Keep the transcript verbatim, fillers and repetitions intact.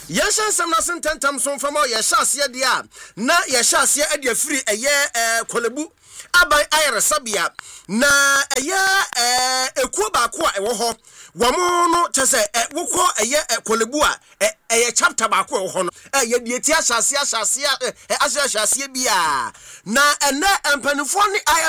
Yesha some na sententam so from all your shas dia na your shas ya edia free a year kolebu abai ayre sabia na eye ekuo ba ko a ewo ho wamo no chese wokọ eye kolebu a eye chapter ba ko ewo ho no eye die ti ashase ashase ashase bia na ene empanifo ni